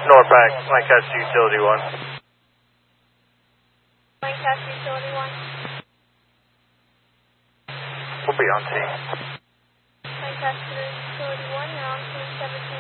Norpac, Lancaster Utility 1. Lancaster Utility 1. We'll be on scene. Lancaster Utility 1, you're on scene 17.